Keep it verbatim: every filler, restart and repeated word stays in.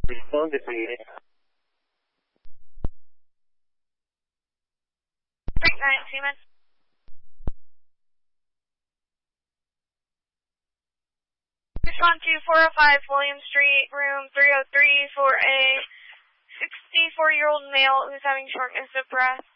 Respond to three. Freak nine, Seaman. Respond to four oh five William Street, room three oh three for a sixty-four-year-old male who's having shortness of breath.